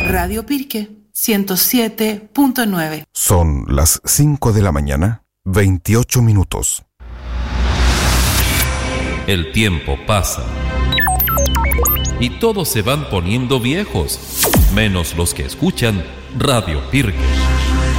Radio Pirque 107.9. Son las 5 de la mañana, 28 minutos. El tiempo pasa y todos se van poniendo viejos, menos los que escuchan Radio Pirque.